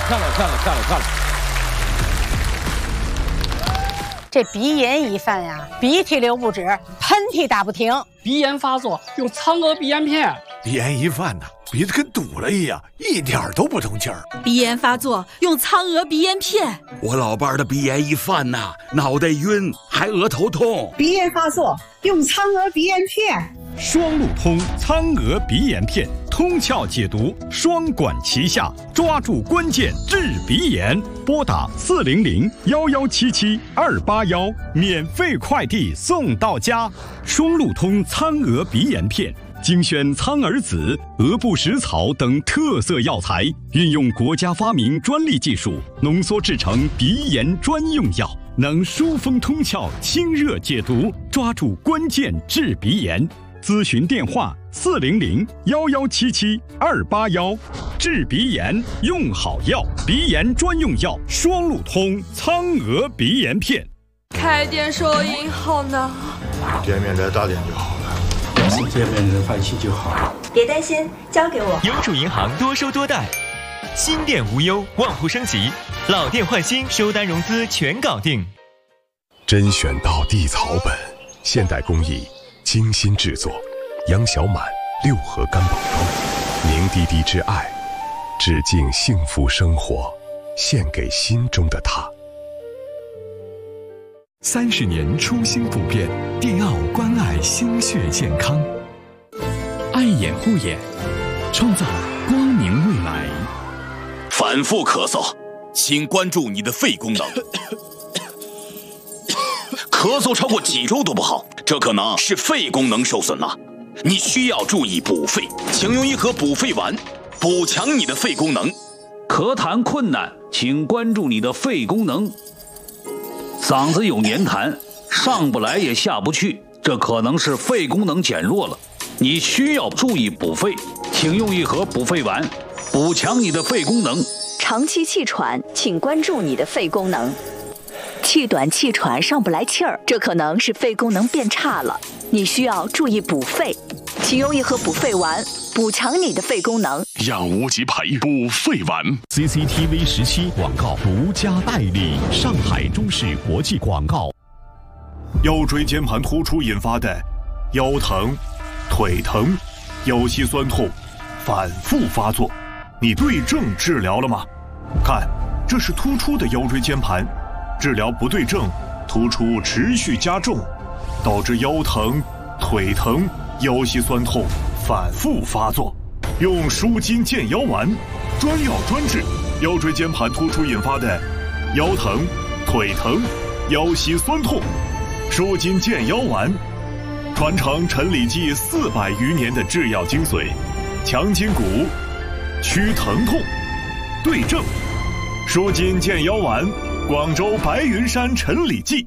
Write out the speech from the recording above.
这鼻炎一犯呀，鼻涕流不止，喷嚏打不停。 鼻炎发作用苍娥鼻炎片。 鼻炎一犯呢，鼻子跟堵了一样，一点都不通气儿。 鼻炎发作用苍娥鼻炎片。 我老伴儿的鼻炎一犯呐，脑袋晕，还额头痛。 鼻炎发作用苍娥鼻炎片。 双路通苍娥鼻炎片，通窍解毒，双管齐下，抓住关键治鼻炎。拨打400-1177-281，免费快递送到家。双路通苍娥鼻炎片，精选苍耳子、鹅不食草等特色药材，运用国家发明专利技术，浓缩制成鼻炎专用药，能疏风通窍、清热解毒，抓住关键治鼻炎。咨询电话400-1177-281，治鼻炎用好药，鼻炎专用药双路通苍娥鼻炎片。 开店收银好难啊！ 店面再大点就好了， 店面人快气就好。 别担心，交给我。 邮储银行多收多贷，新店无忧，万户升级，老店换新，收单融资全搞定。 甄选到地草本，现代工艺。精心制作，杨小满6盒干宝装，凝滴滴之爱，致敬幸福生活，献给心中的他。 30年初心不变，迪奥关爱心血健康，爱眼护眼，创造光明未来。 反复咳嗽，请关注你的肺功能。咳嗽超过几周都不好，这可能是肺功能受损了。你需要注意补肺，请用一盒补肺丸，补强你的肺功能。 咳痰困难，请关注你的肺功能。嗓子有黏痰，上不来也下不去，这可能是肺功能减弱了。你需要注意补肺，请用一盒补肺丸，补强你的肺功能。 长期气喘，请关注你的肺功能。气短气喘上不来气儿，这可能是肺功能变差了，你需要注意补肺，请用一盒补肺丸，补强你的肺功能。 养无极培补肺丸。 CCTV 17广告独家代理，上海中视国际广告。 腰椎间盘突出引发的腰疼、腿疼、腰膝酸痛反复发作，你对症治疗了吗？看，这是突出的腰椎间盘。治疗不对症，突出持续加重，导致腰疼、腿疼、腰膝酸痛反复发作。用舒筋健腰丸，专药专治腰椎间盘突出引发的腰疼、腿疼、腰膝酸痛。舒筋健腰丸，传承陈李济400余年的制药精髓，强筋骨，祛疼痛，对症。舒筋健腰丸。广州白云山陈李济。